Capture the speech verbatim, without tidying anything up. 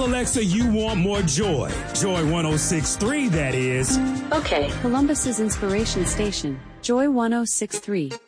Alexa, you want more joy. Joy one oh six point three, that is. Okay. Columbus's inspiration station, Joy one oh six point three.